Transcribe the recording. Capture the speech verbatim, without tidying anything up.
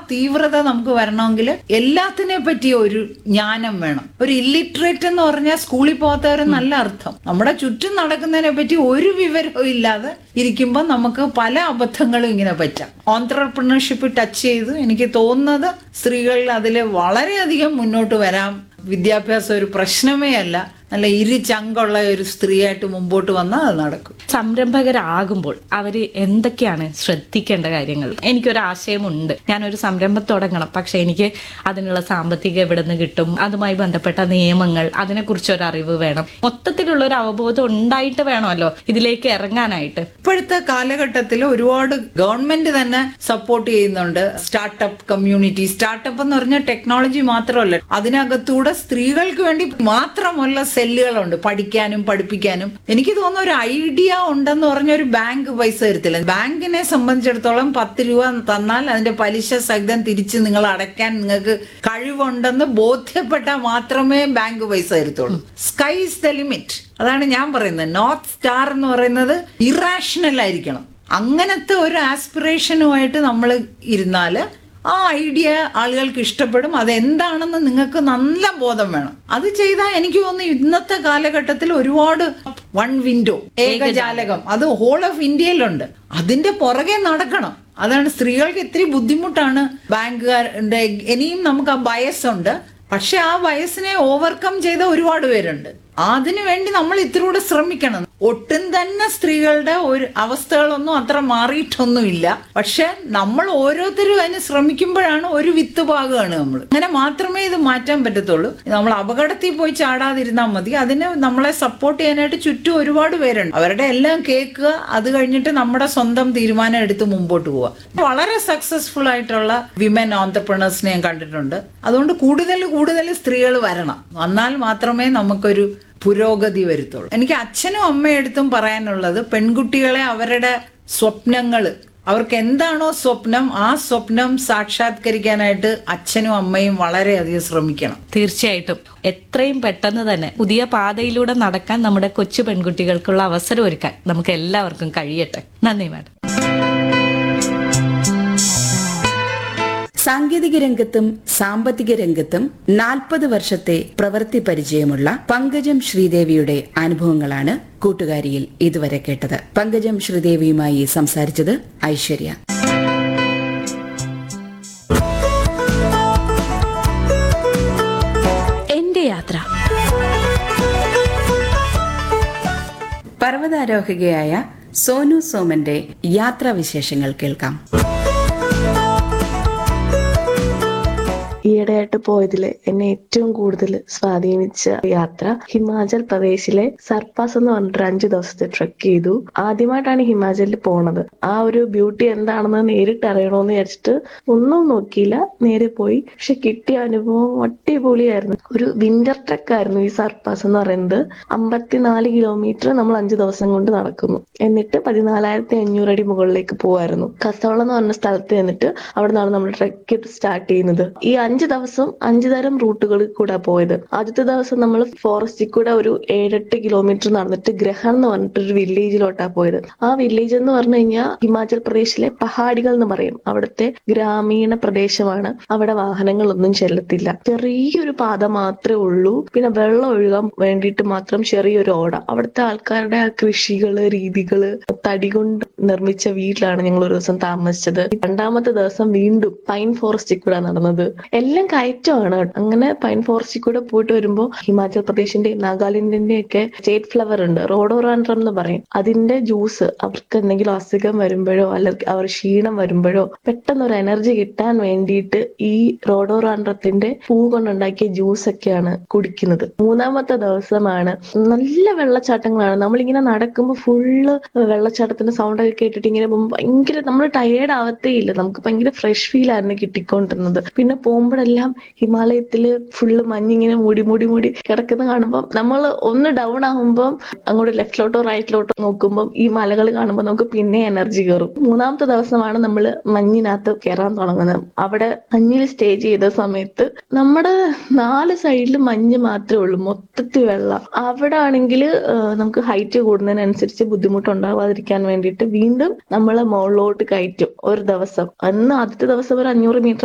തീവ്രത നമുക്ക് വരണമെങ്കിൽ എല്ലാത്തിനെ പറ്റി ഒരു ജ്ഞാനം വേണം. ഒരു ഇല്ലിറ്ററേറ്റ് എന്ന് പറഞ്ഞാൽ സ്കൂളിൽ പോകാത്തവരെന്നല്ല അർത്ഥം. നമ്മുടെ ചുറ്റും നടക്കുന്നതിനെ പറ്റി ഒരു വിവരവും ഇല്ലാതെ ഇരിക്കുമ്പോൾ നമുക്ക് പല അബദ്ധങ്ങളും ഇങ്ങനെ പറ്റാം. ഓൺട്രപ്രണർഷിപ്പ് ടച്ച് ചെയ്ത് എനിക്ക് തോന്നുന്നത് സ്ത്രീകൾ അതിൽ വളരെയധികം മുന്നോട്ട് വരാം. വിദ്യാഭ്യാസം ഒരു പ്രശ്നമേ അല്ല. നല്ല ഇരു ചങ്കുള്ള ഒരു സ്ത്രീയായിട്ട് മുമ്പോട്ട് വന്നാൽ അത് നടക്കും. സംരംഭകരാകുമ്പോൾ അവര് എന്തൊക്കെയാണ് ശ്രദ്ധിക്കേണ്ട കാര്യങ്ങൾ? എനിക്കൊരാശയമുണ്ട്, ഞാനൊരു സംരംഭം തുടങ്ങണം, പക്ഷെ എനിക്ക് അതിനുള്ള സാമ്പത്തികം എവിടെ നിന്ന് കിട്ടും, അതുമായി ബന്ധപ്പെട്ട നിയമങ്ങൾ, അതിനെക്കുറിച്ച് ഒരു അറിവ് വേണം. മൊത്തത്തിലുള്ള ഒരു അവബോധം ഉണ്ടായിട്ട് വേണമല്ലോ ഇതിലേക്ക് ഇറങ്ങാനായിട്ട്. ഇപ്പോഴത്തെ കാലഘട്ടത്തിൽ ഒരുപാട് ഗവൺമെന്റ് തന്നെ സപ്പോർട്ട് ചെയ്യുന്നുണ്ട്. സ്റ്റാർട്ടപ്പ് കമ്മ്യൂണിറ്റി, സ്റ്റാർട്ടപ്പ് എന്ന് പറഞ്ഞാൽ ടെക്നോളജി മാത്രമല്ല, അതിനകത്തൂടെ സ്ത്രീകൾക്ക് വേണ്ടി മാത്രമല്ല സെല്ലുകളുണ്ട്, പഠിക്കാനും പഠിപ്പിക്കാനും. എനിക്ക് തോന്നുന്നു ഒരു ഐഡിയ ഉണ്ടെന്ന് പറഞ്ഞ ഒരു ബാങ്ക് പൈസ തരത്തില്ല. ബാങ്കിനെ സംബന്ധിച്ചിടത്തോളം പത്ത് രൂപ തന്നാൽ അതിന്റെ പലിശ സഹിതം തിരിച്ച് നിങ്ങൾ അടയ്ക്കാൻ നിങ്ങൾക്ക് കഴിവുണ്ടെന്ന് ബോധ്യപ്പെട്ടാൽ മാത്രമേ ബാങ്ക് പൈസ തരത്തുള്ളൂ. Sky is the limit. അതാണ് ഞാൻ പറയുന്നത്. നോർത്ത് സ്റ്റാർ എന്ന് പറയുന്നത് ഇറാഷണൽ ആയിരിക്കണം. അങ്ങനത്തെ ഒരു ആസ്പിറേഷനുമായിട്ട് നമ്മൾ ഇരുന്നാല് ആ ഐഡിയ ആളുകൾക്ക് ഇഷ്ടപ്പെടും. അതെന്താണെന്ന് നിങ്ങൾക്ക് നല്ല ബോധം വേണം. അത് ചെയ്താൽ എനിക്ക് തോന്നുന്നു ഇന്നത്തെ കാലഘട്ടത്തിൽ ഒരുപാട് വൺ വിൻഡോ, ഏകജാലകം, അത് ഹോൾ ഓഫ് ഇന്ത്യയിലുണ്ട്. അതിന്റെ പുറകെ നടക്കണം. അതാണ് സ്ത്രീകൾക്ക് ഇത്തിരി ബുദ്ധിമുട്ടാണ്. ബാങ്കുകാരുടെ ഇനിയും നമുക്ക് ആ ബയസുണ്ട്. പക്ഷെ ആ വയസ്സിനെ ഓവർകം ചെയ്ത ഒരുപാട് പേരുണ്ട്. അതിനു വേണ്ടി നമ്മൾ ഇത്തിരി കൂടെ ശ്രമിക്കണം. ഒട്ടും തന്നെ സ്ത്രീകളുടെ ഒരു അവസ്ഥകളൊന്നും അത്ര മാറിയിട്ടൊന്നുമില്ല. പക്ഷെ നമ്മൾ ഓരോരുത്തരും അതിന് ശ്രമിക്കുമ്പോഴാണ് ഒരു വിത്ത് പാകുകയാണ് നമ്മൾ. അങ്ങനെ മാത്രമേ ഇത് മാറ്റാൻ പറ്റത്തുള്ളൂ. നമ്മൾ അപകടത്തിൽ പോയി ചാടാതിരുന്നാൽ മതി. അതിന് നമ്മളെ സപ്പോർട്ട് ചെയ്യാനായിട്ട് ചുറ്റും ഒരുപാട് പേരുണ്ട്. അവരുടെ എല്ലാം കേൾക്കുക, അത് കഴിഞ്ഞിട്ട് നമ്മുടെ സ്വന്തം തീരുമാനം എടുത്ത് മുമ്പോട്ട് പോവുക. വളരെ സക്സസ്ഫുൾ ആയിട്ടുള്ള വിമൻ ഓൺട്രപ്രണേഴ്സിനെ ഞാൻ കണ്ടിട്ടുണ്ട്. അതുകൊണ്ട് കൂടുതൽ കൂടുതൽ സ്ത്രീകൾ വരണം. വന്നാൽ മാത്രമേ നമുക്കൊരു പുരോഗതി വരുത്തുള്ളൂ. എനിക്ക് അച്ഛനും അമ്മയെടുത്തും പറയാനുള്ളത്, പെൺകുട്ടികളെ അവരുടെ സ്വപ്നങ്ങൾ, അവർക്ക് എന്താണോ സ്വപ്നം, ആ സ്വപ്നം സാക്ഷാത്കരിക്കാനായിട്ട് അച്ഛനും അമ്മയും വളരെയധികം ശ്രമിക്കണം. തീർച്ചയായിട്ടും എത്രയും പെട്ടെന്ന് തന്നെ പുതിയ പാതയിലൂടെ നടക്കാൻ നമ്മുടെ കൊച്ചു പെൺകുട്ടികൾക്കുള്ള അവസരം ഒരുക്കാൻ നമുക്ക് എല്ലാവർക്കും കഴിയട്ടെ. നന്ദി മാഡം. സാങ്കേതിക രംഗത്തും സാമ്പത്തിക രംഗത്തും നാൽപ്പത് വർഷത്തെ പ്രവൃത്തി പരിചയമുള്ള പങ്കജം ശ്രീദേവിയുടെ അനുഭവങ്ങളാണ് കൂട്ടുകാരിയിൽ ഇതുവരെ കേട്ടത്. പങ്കജം ശ്രീദേവിയുമായി സംസാരിച്ചത് ഐശ്വര്യ. എന്റെ യാത്ര. പർവ്വതാരോഹകയായ സോനു സോമന്റെ യാത്രാവിശേഷങ്ങൾ കേൾക്കാം. ഈയിടെയായിട്ട് പോയതില് എന്നെ ഏറ്റവും കൂടുതൽ സ്വാധീനിച്ച യാത്ര ഹിമാചൽ പ്രദേശിലെ സർപ്പാസ് എന്ന് പറഞ്ഞിട്ട് അഞ്ചു ദിവസത്തെ ട്രെക്ക് ചെയ്തു. ആദ്യമായിട്ടാണ് ഹിമാചലിൽ പോണത്. ആ ഒരു ബ്യൂട്ടി എന്താണെന്ന് നേരിട്ട് അറിയണമെന്ന് വിചാരിച്ചിട്ട് ഒന്നും നോക്കിയില്ല, നേരെ പോയി. പക്ഷെ കിട്ടിയ അനുഭവം അടിപൊളിയായിരുന്നു. ഒരു വിന്റർ ട്രെക്ക് ആയിരുന്നു ഈ സർപ്പാസ് എന്ന് പറയുന്നത്. അമ്പത്തിനാല് കിലോമീറ്റർ നമ്മൾ അഞ്ചു ദിവസം കൊണ്ട് നടക്കുന്നു. എന്നിട്ട് പതിനാലായിരത്തി അഞ്ഞൂറ് അടി മുകളിലേക്ക് പോവായിരുന്നു. കസോള എന്ന് പറഞ്ഞ സ്ഥലത്ത് ചെന്നിട്ട് അവിടെ നിന്നാണ് നമ്മൾ ട്രെക്ക് സ്റ്റാർട്ട് ചെയ്യുന്നത്. ഈ അഞ്ച് ദിവസം അഞ്ചു തരം റൂട്ടുകളിൽ കൂടെ പോയത്. ആദ്യത്തെ ദിവസം നമ്മൾ ഫോറസ്റ്റിൽ കൂടെ ഒരു ഏഴെട്ട് കിലോമീറ്റർ നടന്നിട്ട് ഗ്രഹൺ എന്ന് പറഞ്ഞിട്ട് ഒരു വില്ലേജിലോട്ടാ പോയത്. ആ വില്ലേജ് എന്ന് പറഞ്ഞു കഴിഞ്ഞാൽ ഹിമാചൽ പ്രദേശിലെ പഹാഡികൾ എന്ന് പറയും. അവിടുത്തെ ഗ്രാമീണ പ്രദേശമാണ്. അവിടെ വാഹനങ്ങളൊന്നും ചെല്ലത്തില്ല. ചെറിയൊരു പാത മാത്രമേ ഉള്ളൂ. പിന്നെ വെള്ളം ഒഴുകാൻ വേണ്ടിയിട്ട് മാത്രം ചെറിയൊരു ഓട. അവിടുത്തെ ആൾക്കാരുടെ ആ കൃഷികള്, രീതികള്, തടി കൊണ്ട് നിർമ്മിച്ച വീട്ടിലാണ് ഞങ്ങൾ ഒരു ദിവസം താമസിച്ചത്. രണ്ടാമത്തെ ദിവസം വീണ്ടും പൈൻ ഫോറസ്റ്റിൽ കൂടെ നടന്നത്. എല്ലാം കയറ്റമാണ്. അങ്ങനെ പൈൻ ഫോറസ്റ്റിൽ കൂടെ പോയിട്ട് വരുമ്പോൾ ഹിമാചൽ പ്രദേശിന്റെ നാഗാലാൻഡിന്റെ ഒക്കെ സ്റ്റേറ്റ് ഫ്ലവർ ഉണ്ട്, റോഡോറാൻഡ്രം എന്ന് പറയും. അതിന്റെ ജ്യൂസ് അവർക്ക് എന്തെങ്കിലും അസുഖം വരുമ്പോഴോ അല്ലെങ്കിൽ അവർ ക്ഷീണം വരുമ്പോഴോ പെട്ടെന്ന് ഒരു എനർജി കിട്ടാൻ വേണ്ടിയിട്ട് ഈ റോഡോറാൻഡ്രത്തിന്റെ പൂ കൊണ്ടുണ്ടാക്കിയ ജ്യൂസ് ഒക്കെയാണ് കുടിക്കുന്നത്. മൂന്നാമത്തെ ദിവസമാണ് നല്ല വെള്ളച്ചാട്ടങ്ങളാണ്. നമ്മളിങ്ങനെ നടക്കുമ്പോൾ ഫുള്ള് വെള്ളച്ചാട്ടത്തിന്റെ സൗണ്ട് ഒക്കെ കേട്ടിട്ട് ഇങ്ങനെ ഭയങ്കര നമ്മൾ ടയേർഡ് ആവത്തേ ഇല്ല. നമുക്ക് ഭയങ്കര ഫ്രഷ് ഫീൽ ആയിരുന്നു കിട്ടിക്കൊണ്ടിരുന്നത്. പിന്നെ പോകുമ്പോഴെല്ലാം ഹിമാലയത്തില് ഫുള്ള് മഞ്ഞിങ്ങനെ മൂടി മൂടി മൂടി കിടക്കുന്ന കാണുമ്പോൾ നമ്മൾ ഒന്ന് ഡൗൺ ആകുമ്പോൾ അങ്ങോട്ട് ലെഫ്റ്റിലോട്ടോ റൈറ്റിലോട്ടോ നോക്കുമ്പോൾ ഈ മലകൾ കാണുമ്പോൾ നമുക്ക് പിന്നെ എനർജി കയറും. മൂന്നാമത്തെ ദിവസമാണ് നമ്മൾ മഞ്ഞിനകത്ത് കയറാൻ തുടങ്ങുന്നത്. അവിടെ മഞ്ഞിൽ സ്റ്റേ ചെയ്ത സമയത്ത് നമ്മുടെ നാല് സൈഡിൽ മഞ്ഞ് മാത്രമേ ഉള്ളൂ, മൊത്തത്തിൽ വെള്ളം. അവിടെ ആണെങ്കിൽ നമുക്ക് ഹൈറ്റ് കൂടുന്നതിനനുസരിച്ച് ബുദ്ധിമുട്ടുണ്ടാവാതിരിക്കാൻ വേണ്ടിയിട്ട് വീണ്ടും നമ്മളെ മുകളിലോട്ട് കയറ്റും ഒരു ദിവസം. അന്ന് ആദ്യത്തെ ദിവസം ഒരു അഞ്ഞൂറ് മീറ്റർ